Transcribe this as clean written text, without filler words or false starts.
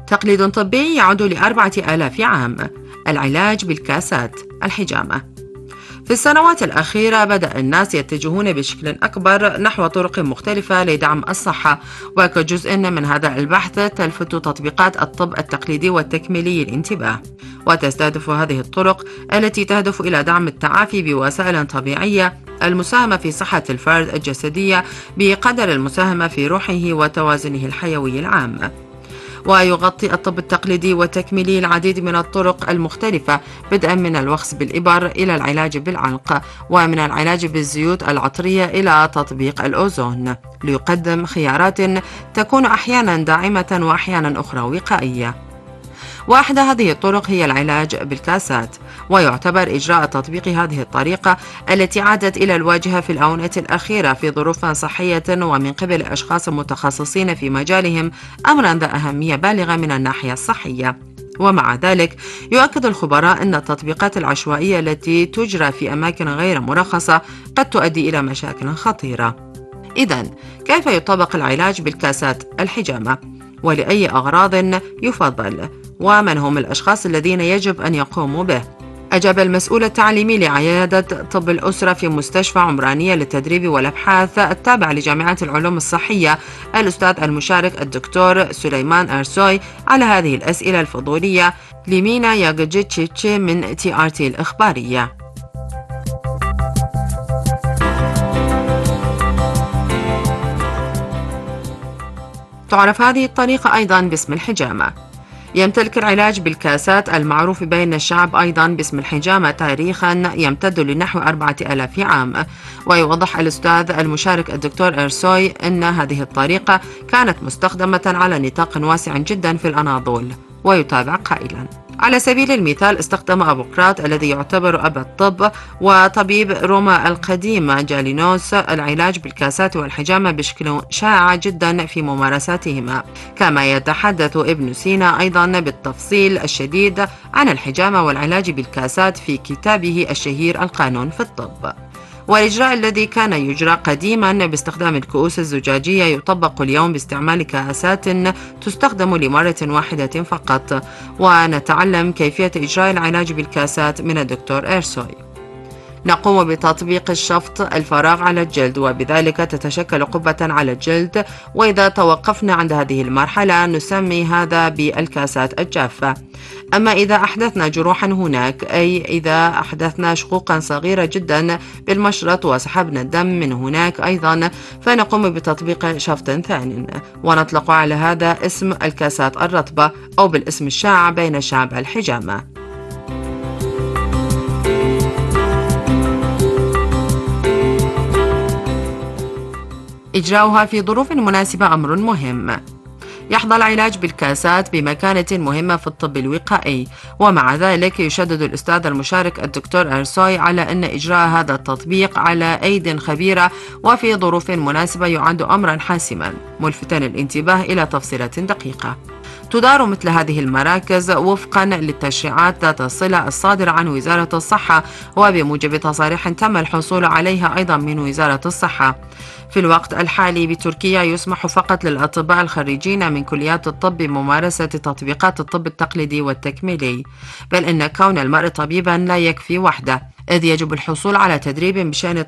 تقليد طبي يعود ل4000 عام. العلاج بالكاسات، الحجامة. في السنوات الأخيرة بدأ الناس يتجهون بشكل أكبر نحو طرق مختلفة لدعم الصحة، وكجزء من هذا البحث تلفت تطبيقات الطب التقليدي والتكميلي الانتباه، وتستهدف هذه الطرق التي تهدف إلى دعم التعافي بوسائل طبيعية المساهمة في صحة الفرد الجسدية بقدر المساهمة في روحه وتوازنه الحيوي العام. ويغطي الطب التقليدي والتكميلي العديد من الطرق المختلفة، بدءا من الوخز بالإبر إلى العلاج بالعلق، ومن العلاج بالزيوت العطرية إلى تطبيق الأوزون، ليقدم خيارات تكون أحيانا داعمة وأحيانا أخرى وقائية. وأحدى هذه الطرق هي العلاج بالكاسات، ويعتبر إجراء تطبيق هذه الطريقة التي عادت إلى الواجهة في الآونة الأخيرة في ظروف صحية ومن قبل أشخاص متخصصين في مجالهم أمرا ذا أهمية بالغة من الناحية الصحية. ومع ذلك يؤكد الخبراء أن التطبيقات العشوائية التي تجرى في أماكن غير مرخصة قد تؤدي إلى مشاكل خطيرة. إذن كيف يطبق العلاج بالكاسات، الحجامة؟ ولأي أغراض يفضل؟ ومن هم الأشخاص الذين يجب أن يقوموا به؟ أجاب المسؤول التعليمي لعيادة طب الأسرة في مستشفى عمرانية للتدريب والأبحاث التابع لجامعة العلوم الصحية الأستاذ المشارك الدكتور سليمان أرسوي على هذه الأسئلة الفضولية لمينا ياغجيتشيتش من TRT الإخبارية. تعرف هذه الطريقة أيضا باسم الحجامة. يمتلك العلاج بالكاسات المعروف بين الشعب أيضا باسم الحجامة تاريخا يمتد لنحو 4000 عام. ويوضح الأستاذ المشارك الدكتور إرسوي أن هذه الطريقة كانت مستخدمة على نطاق واسع جدا في الأناضول، ويتابع قائلا: على سبيل المثال استخدم أبوقراط الذي يعتبر أب الطب وطبيب روما القديم جالينوس العلاج بالكاسات والحجامة بشكل شائع جدا في ممارساتهما. كما يتحدث ابن سينا أيضا بالتفصيل الشديد عن الحجامة والعلاج بالكاسات في كتابه الشهير القانون في الطب. والإجراء الذي كان يجرى قديما باستخدام الكؤوس الزجاجية يطبق اليوم باستعمال كاسات تستخدم لمرة واحدة فقط. ونتعلم كيفية إجراء العلاج بالكاسات من الدكتور إرسوي. نقوم بتطبيق الشفط الفراغ على الجلد، وبذلك تتشكل قبة على الجلد، وإذا توقفنا عند هذه المرحلة نسمي هذا بالكاسات الجافة. أما إذا أحدثنا جروحا هناك، أي إذا أحدثنا شقوقا صغيرة جدا بالمشرط وسحبنا الدم من هناك أيضا، فنقوم بتطبيق شفط ثاني، ونطلق على هذا اسم الكاسات الرطبة، أو بالاسم الشائع بين الشعب الحجامة. إجراؤها في ظروف مناسبة أمر مهم. يحظى العلاج بالكاسات بمكانة مهمة في الطب الوقائي، ومع ذلك يشدد الأستاذ المشارك الدكتور أرسوي على أن إجراء هذا التطبيق على أيد خبيرة وفي ظروف مناسبة يعد أمرا حاسما، ملفتا الانتباه إلى تفصيلات دقيقة. تدار مثل هذه المراكز وفقا للتشريعات ذات الصلة الصادرة عن وزارة الصحة، وبموجب تصاريح تم الحصول عليها أيضا من وزارة الصحة. في الوقت الحالي بتركيا يسمح فقط للأطباء الخريجين من كليات الطب بممارسة تطبيقات الطب التقليدي والتكميلي، بل إن كون المرء طبيبا لا يكفي وحده، إذ يجب الحصول على تدريب بشأن